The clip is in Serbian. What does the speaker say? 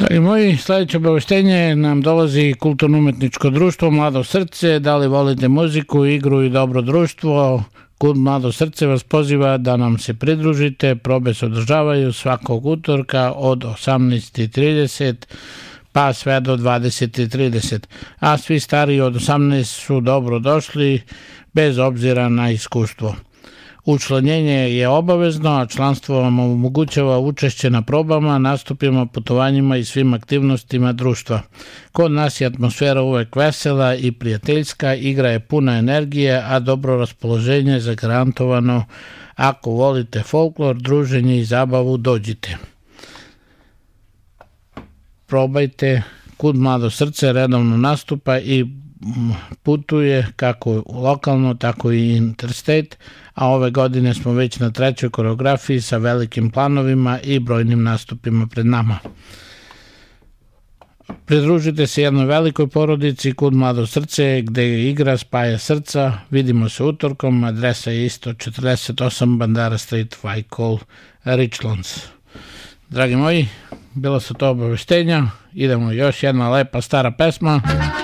Dragi moji, sledeće obaveštenje nam dolazi kulturno-umetničko društvo Mlado srce. Da li volite muziku, igru i dobro društvo? Kud Mlado srce vas poziva da nam se pridružite. Probe se održavaju svakog utorka od 18:30 pa sve do 20:30. A svi stariji od 18 su dobro došli bez obzira na iskustvo. Učlanjenje je obavezno, a članstvo vam omogućava učešće na probama, nastupima, putovanjima i svim aktivnostima društva. Kod nas je atmosfera uvek vesela i prijateljska, igra je puna energije, a dobro raspoloženje je zagarantovano. Ako volite folklor, druženje i zabavu, dođite. Probajte, Kud Mlado srce redovno nastupa i putuje kako lokalno, tako i interstate, a ove godine smo već na 3. koreografiji sa velikim planovima i brojnim nastupima pred nama. Pridružite se jednoj velikoj porodici Kud Mlado srce, gde igra spaja srca. Vidimo se utorkom, adresa je isto 48 Bandara Street, Whitehall, Richlands. Dragi moji, bila su to obaveštenja, idemo još jedna lepa stara pesma.